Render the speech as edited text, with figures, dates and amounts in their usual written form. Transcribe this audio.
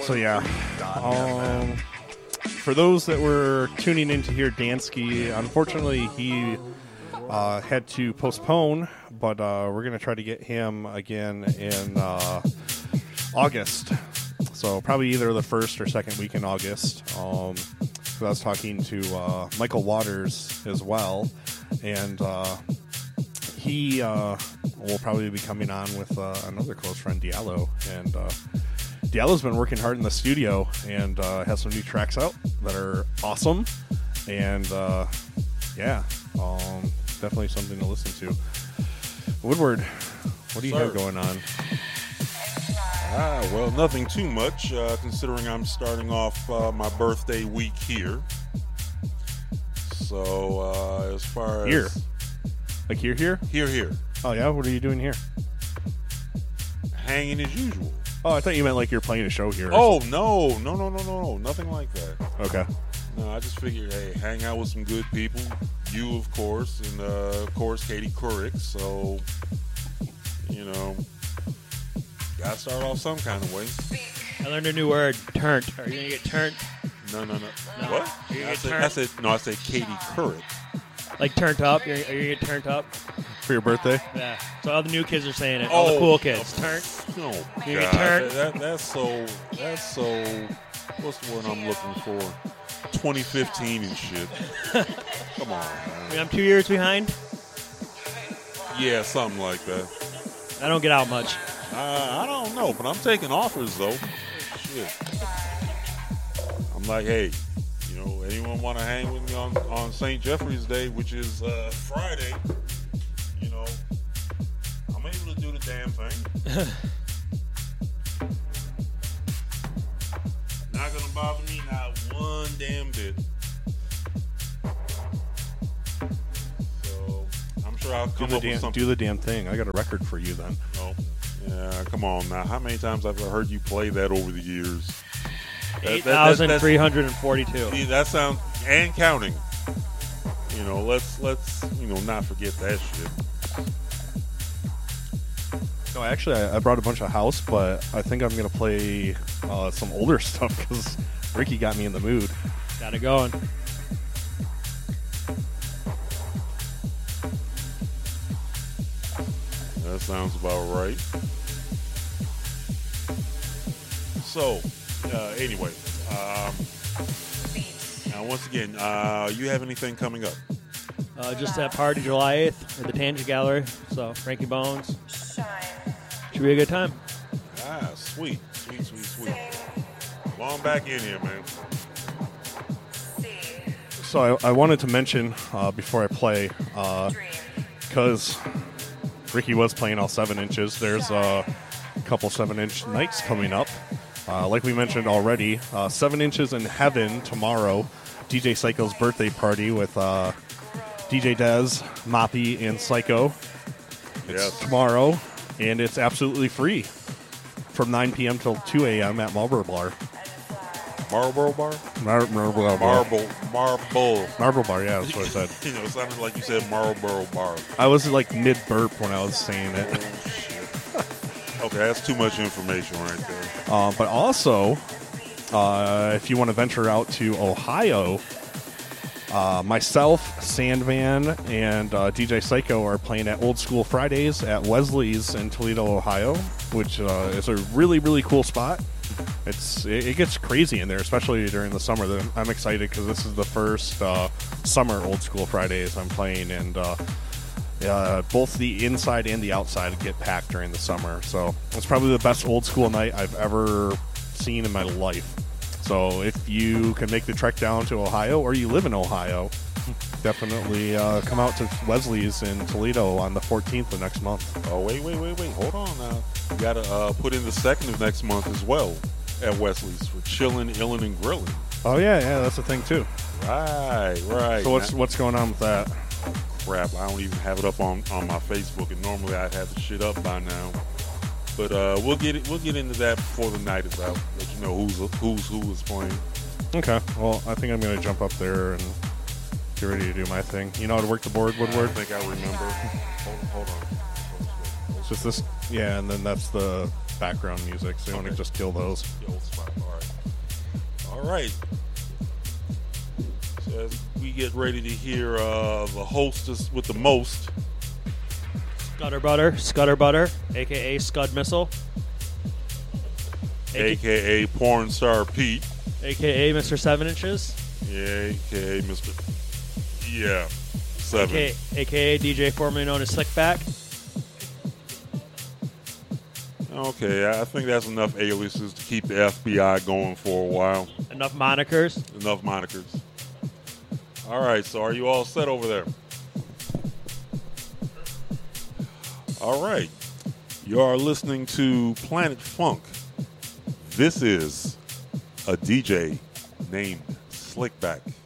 So yeah, for those that were tuning in to hear Dansky, unfortunately he had to postpone, but we're going to try to get him again in August. So probably either the first or second week in August. So I was talking to Michael Waters as well, and he will probably be coming on with another close friend, Diallo. And Diallo's been working hard in the studio and has some new tracks out that are awesome. And definitely something to listen to. Woodward, what do you have going on? Well, nothing too much, considering I'm starting off my birthday week here. So, as far as... Here? Like here? Here. Oh, yeah? What are you doing here? Hanging as usual. Oh, I thought you meant like you're playing a show here. Oh, no. Nothing like that. Okay. No, I just figured, hey, hang out with some good people. You, of course, and, of course, Katie Couric. So, you know, gotta start off some kind of way. I learned a new word, turnt. Are you going to get turnt? No. What? I said Katie Couric. Like turned up? Are you going to get turned up? For your birthday? Yeah. So all the new kids are saying it. All the cool kids. Turnt? No, You God, get turned? that's so, what's the word I'm looking for? 2015 and shit. Come on, I man. mean, I'm 2 years behind. Yeah, something like that. I don't get out much. I don't know, but I'm taking offers, though. Shit. I'm like, hey, you know, anyone want to hang with me on St. Jeffrey's Day, which is Friday, you know, I'm able to do the damn thing. Not going to bother me, not one damn bit. So, I'm sure I'll come up with something. Do the damn thing. I got a record for you then. No. Yeah, come on now. How many times have I heard you play that over the years? 8,342. See, that sounds, and counting. You know, let's not forget that shit. No, actually, I brought a bunch of house, but I think I'm going to play some older stuff because Ricky got me in the mood. Got it going. That sounds about right. So, anyway, now once again, you have anything coming up? Just that party July 8th at the Tangent Gallery. So, Frankie Bones. Should be a good time. Sweet. Well, I'm back in here, man. So I wanted to mention before I play, because Ricky was playing all 7 inches, there's a couple 7-inch nights coming up. Like we mentioned already, 7 Inches in Heaven tomorrow, DJ Psycho's birthday party with DJ Dez, Moppy, and Psycho. It's tomorrow, and it's absolutely free from 9 p.m. till 2 a.m. at Marlboro Bar. Marlboro Bar? Marlboro Bar. Marlboro Bar, yeah, that's what I said. You know, it sounded like you said Marlboro Bar. I was like mid-burp when I was saying it. Oh, shit. Okay, that's too much information right there. But also, if you want to venture out to Ohio, myself, Sandman, and DJ Psycho are playing at Old School Fridays at Wesley's in Toledo, Ohio, which is a really, really cool spot. It gets crazy in there, especially during the summer. I'm excited because this is the first summer Old School Fridays I'm playing, and both the inside and the outside get packed during the summer. So it's probably the best old school night I've ever seen in my life. So if you can make the trek down to Ohio, or you live in Ohio, definitely come out to Wesley's in Toledo on the 14th of next month. Oh, wait. Hold on now. You got to put in the 2nd of next month as well at Wesley's for chilling, illin', and grilling. Oh, yeah, that's the thing, too. Right. So what's going on with that? Crap, I don't even have it up on my Facebook, and normally I'd have the shit up by now. But we'll get into that before the night is out. Let you know who is playing. Okay. Well, I think I'm going to jump up there and get ready to do my thing. You know how to work the board, Woodward? I think I remember. Hold on. It's just this, yeah, and then that's the background music, so you want to just kill those. The old spot. All right. So as we get ready to hear the hostess with the most. Scudder Butter, a.k.a. Scud Missile. A.k.a. Porn Star Pete. A.k.a. Mr. 7 Inches. Yeah, a.k.a. Mr. Yeah, 7. A.k.a. DJ formerly known as Slickback. Okay, I think that's enough aliases to keep the FBI going for a while. Enough monikers. Enough monikers. All right, so are you all set over there? All right. You are listening to Planet Funk. This is a DJ named Slickback.